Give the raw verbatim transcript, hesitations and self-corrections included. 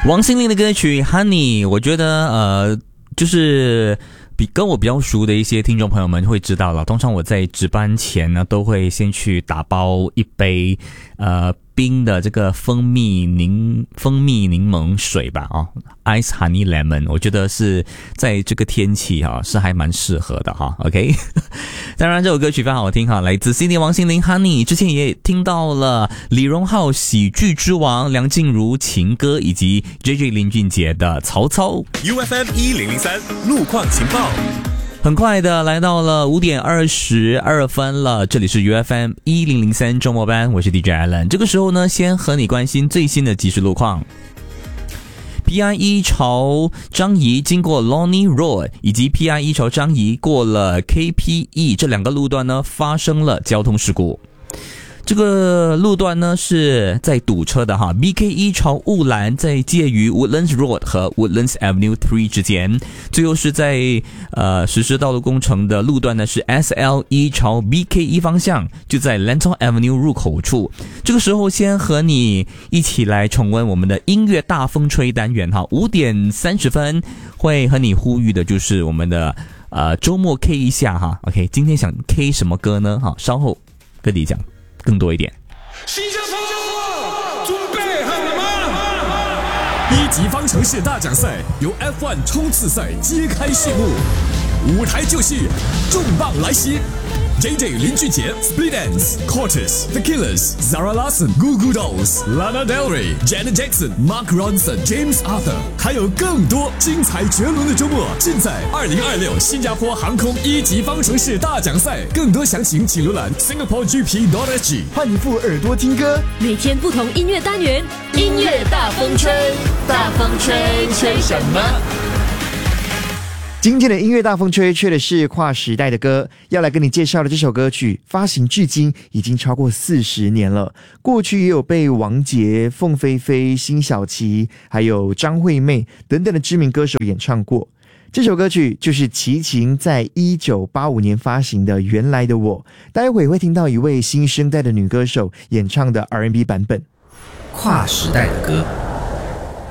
王心凌的歌曲 Honey， 我觉得呃，就是比跟我比较熟的一些听众朋友们会知道了，通常我在值班前呢，都会先去打包一杯呃冰的这个蜂蜜柠蜂蜜柠檬水吧，哦 ，Ice Honey Lemon， 我觉得是在这个天气哈、啊、是还蛮适合的哈 ，OK 。当然这首歌曲非常好听哈，来自 Cindy 王心凌 Honey， 之前也听到了李荣浩喜剧之王、梁静茹情歌以及 J J 林俊杰的曹操。 U F M 一零零三路况情报。 很快的来到了五点二十二分了，这里是 U F M 一零零三周末班，我是 D J Alan。 这个时候呢，先和你关心最新的即时路况。P I 一 朝张仪经过 Lonely Road， 以及 P I 一 朝张仪过了 K P E 这两个路段呢，发生了交通事故。这个路段呢是在堵车的哈 ，B K 一 朝雾兰在介于 Woodlands Road 和 Woodlands Avenue 三之间，最后是在呃实施道路工程的路段呢是 S L 一 朝 B K 一 方向，就在 Lenton Avenue 入口处。这个时候先和你一起来重温我们的音乐大风吹单元哈，五点三十分会和你呼吁的就是我们的呃周末 K 一下哈 ，OK， 今天想 K 什么歌呢？哈，稍后跟你讲更多一点。 新加坡准备好了吗？ 一级方程式大奖赛由 F 一 冲刺赛揭开序幕，舞台就是重磅来袭。J J 林俊杰、Split Enz、Cortez、The Killers、Zara Larsson、Goo Goo Dolls、Lana Del Rey、Janet Jackson、Mark Ronson、James Arthur， 还有更多精彩绝伦的周末，尽在二零二六新加坡航空一级方程式大奖赛。更多详情请浏览 Singapore G P dot S G。 换一副耳朵听歌， 每天不同音乐单元，音乐大风吹，大风吹，吹什么？ 今天的音乐大风吹吹的是跨时代的歌，要来跟你介绍的这首歌曲发行至今已经超过四十年了，过去也有被王杰、凤飞飞、辛晓琪还有张惠妹等等的知名歌手演唱过。这首歌曲就是齐秦在一九八五年发行的《原来的我》，待会会听到一位新生代的女歌手演唱的 R and B 版本。 跨时代的歌。